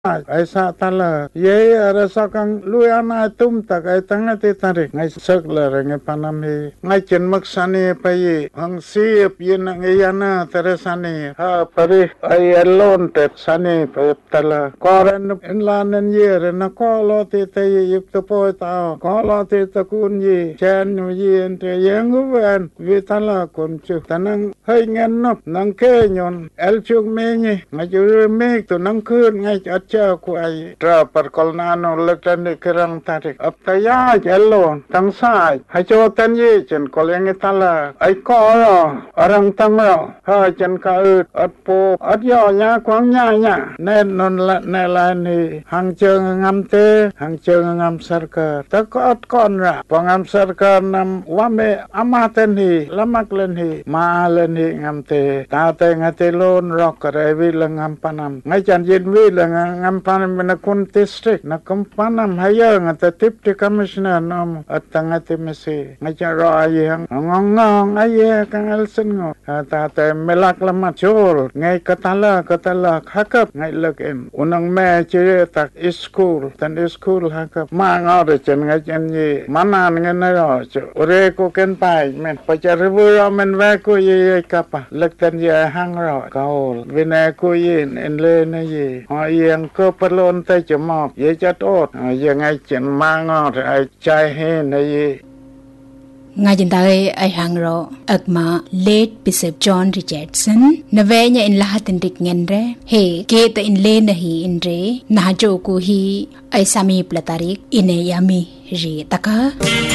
ai sa tala ye ara sakang luana tum tak ai tanga te tarik ngai sakla ngai panam he ngai chen maksani pai ang siep yen ngai yana teresani ha pare ai alone te sani tala koran enlanen ye na kolo te te yip to po ta kolo te ta kun ye chen ye ente yengu wan vitala kon chu tanang hai ngen nop nang ke nyon el chuk me ni ngai ju me to nang kun ngai cha ku ai tra par kolnano lektan kerang tarik aptaya jello tang sai ha cho tan ye chen koleng tala ai ko orang tangro ha chen ka at po at yo nya kwang nya nen non la ne la ni hang cheng ngam te hang cheng ngam sarkar ta ko at kon ra pangam sarkar nam wame amaten hi lamak len hi ma len hi ngam te ta te ngate lon rok re wi ngam panam ngai chan yin wi ngam panam na kun district na kampanam haya ngata deputy commissioner nam atangate mesi ngai chan ro ai hang ngong ai kang elsen ngo ta te melak lamat chol ngai katala hakap ngai laken unang me che tak school hakap ma ngor chen ngai chen ye manan ngai na ro ore ko ken pai men pacharu men va ko ye kapa laktan ye hang ro kaol vina ko ye en le na ye ha yang ko perlon te chmo ye chat ot ye ngai chen ma ngor ai chai he na ye Nga jindai ay hangro agma late Bishop John Richardson na venya in lahat indik ngendre he kita in le na hi inre na jo ko hi ay sami platarik ine yami ri taka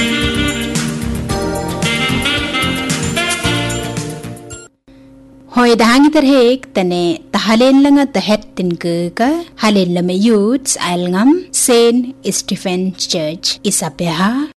Hoy dahangi terhek tane tahalen langa tahet tin ka halen lama youths alngam Saint Stephen Church Isapeha